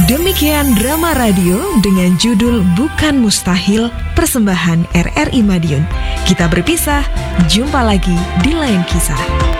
Demikian drama radio dengan judul Bukan Mustahil, persembahan RRI Madiun. Kita berpisah, jumpa lagi di lain kisah.